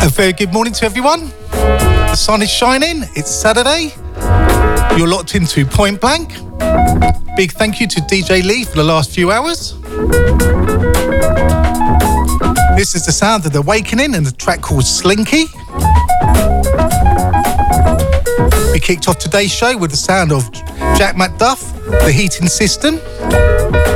A very good morning to everyone. The sun is shining, it's Saturday. You're locked into Point Blank. Big thank you to DJ Lee for the last few hours. This is the sound of The Awakening and the track called Slinky. We kicked off today's show with the sound of Jack McDuff, The Heating System.